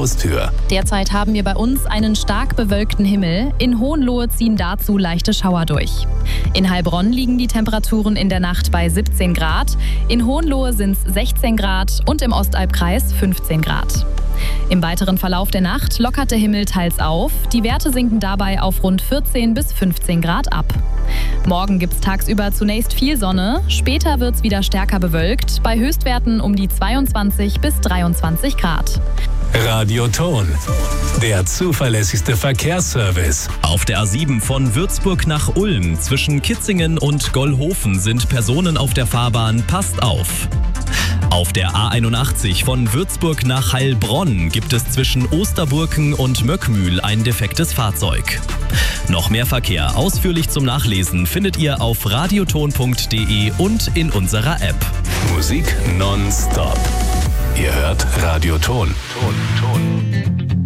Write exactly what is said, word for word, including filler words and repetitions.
Haustür. Derzeit haben wir bei uns einen stark bewölkten Himmel. In Hohenlohe ziehen dazu leichte Schauer durch. In Heilbronn liegen die Temperaturen in der Nacht bei siebzehn Grad. In Hohenlohe sind es sechzehn Grad und im Ostalbkreis fünfzehn Grad. Im weiteren Verlauf der Nacht lockert der Himmel teils auf. Die Werte sinken dabei auf rund vierzehn bis fünfzehn Grad ab. Morgen gibt es tagsüber zunächst viel Sonne, später wird es wieder stärker bewölkt, bei Höchstwerten um die zweiundzwanzig bis dreiundzwanzig Grad. Radioton, der zuverlässigste Verkehrsservice. Auf der A sieben von Würzburg nach Ulm zwischen Kitzingen und Gollhofen sind Personen auf der Fahrbahn. Passt auf! Auf der A einundachtzig von Würzburg nach Heilbronn gibt es zwischen Osterburken und Möckmühl ein defektes Fahrzeug. Noch mehr Verkehr ausführlich zum Nachlesen findet ihr auf radioton punkt de und in unserer App. Musik nonstop. Ihr hört Radioton. Ton, Ton.